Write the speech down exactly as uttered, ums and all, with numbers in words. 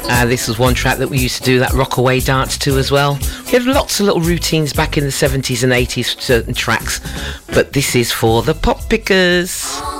Uh, this was one track that we used to do that rockaway dance to as well. We had lots of little routines back in the seventies and eighties for certain tracks, but this is for the pop pickers.